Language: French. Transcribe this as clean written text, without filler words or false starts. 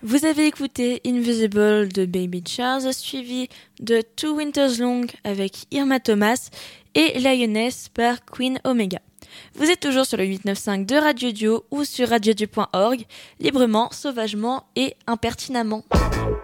Vous avez écouté Invisible de Baby Charles, suivi de Two Winters Long avec Irma Thomas et Lioness par Queen Omega. Vous êtes toujours sur le 895 de Radio Dio ou sur radiodio.org, librement, sauvagement et impertinemment.